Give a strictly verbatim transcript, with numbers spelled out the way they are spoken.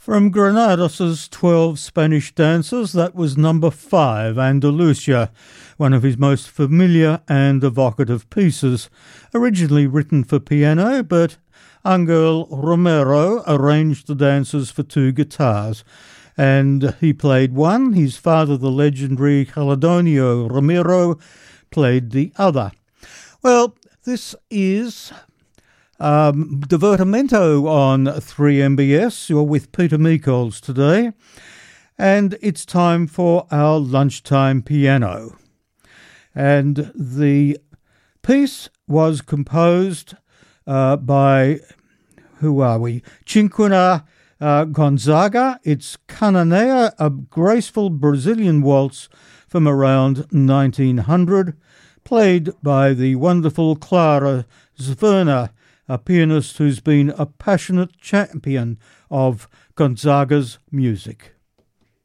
From Granados' twelve Spanish dances, that was number five, Andalusia, one of his most familiar and evocative pieces, originally written for piano, but Angel Romero arranged the dances for two guitars, and he played one. His father, the legendary Celedonio Romero, played the other. Well, this is Um, Divertimento on three M B S. You're with Peter Meikols today, and it's time for our lunchtime piano. And the piece was composed uh, by, who are we? Cinquena uh, Gonzaga. It's Cananea, a graceful Brazilian waltz from around nineteen hundred, played by the wonderful Clara Zwerner, a pianist who's been a passionate champion of Gonzaga's music.